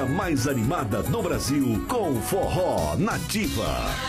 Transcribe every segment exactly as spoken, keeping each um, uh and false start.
semana mais animada do Brasil com Forró Nativa.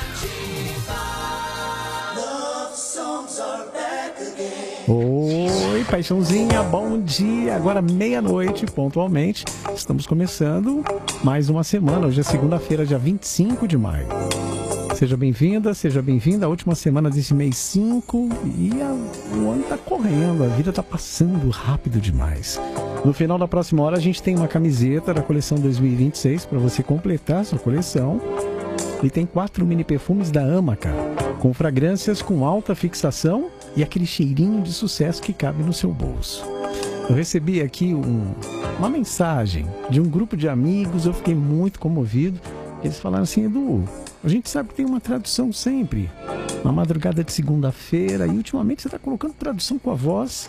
Oi, paixãozinha, bom dia. Agora meia-noite, pontualmente. Estamos começando mais uma semana. Hoje é segunda-feira, dia vinte e cinco de maio. Seja bem-vinda, seja bem-vinda. A última semana desse mês cinco e a, o ano tá correndo, a vida tá passando rápido demais. No final da próxima hora a gente tem uma camiseta da coleção dois mil e vinte e seis para você completar sua coleção. E tem quatro mini perfumes da Amaca, com fragrâncias com alta fixação e aquele cheirinho de sucesso que cabe no seu bolso. Eu recebi aqui um, uma mensagem de um grupo de amigos, eu fiquei muito comovido. Eles falaram assim: Edu, a gente sabe que tem uma tradução sempre, na madrugada de segunda-feira, e ultimamente você está colocando tradução com a voz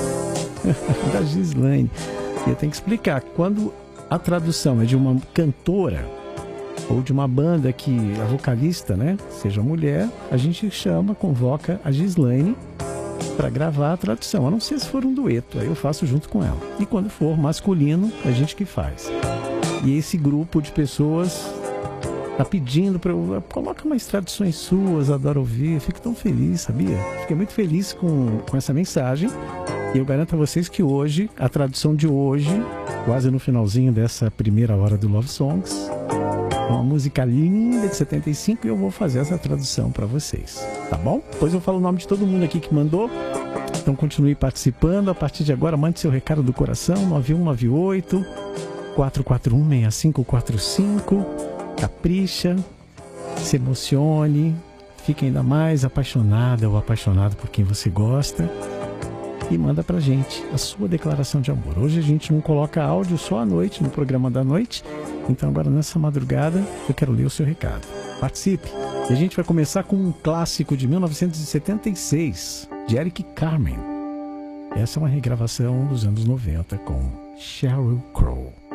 da Gislaine. E eu tenho que explicar, quando a tradução é de uma cantora, ou de uma banda que a vocalista, né, seja mulher, a gente chama, convoca a Gislaine para gravar a tradução, a não ser se for um dueto, aí eu faço junto com ela. E quando for masculino, a gente que faz. E esse grupo de pessoas tá pedindo para eu, coloca mais traduções suas, adoro ouvir, eu fico tão feliz, sabia? Fiquei muito feliz com, com essa mensagem, e eu garanto a vocês que hoje, a tradução de hoje, quase no finalzinho dessa primeira hora do Love Songs, uma música linda de setenta e cinco, e eu vou fazer essa tradução para vocês, tá bom? Depois eu falo o nome de todo mundo aqui que mandou, então continue participando. A partir de agora, mande seu recado do coração, nove um nove oito, quatro quatro um, seis cinco quatro cinco, capricha, se emocione, fique ainda mais apaixonada ou apaixonado por quem você gosta. E manda pra gente a sua declaração de amor. Hoje a gente não coloca áudio, só à noite, no programa da noite. Então agora nessa madrugada eu quero ler o seu recado. Participe! E a gente vai começar com um clássico de mil novecentos e setenta e seis, de Eric Carmen. Essa é uma regravação dos anos noventa com Sheryl Crow.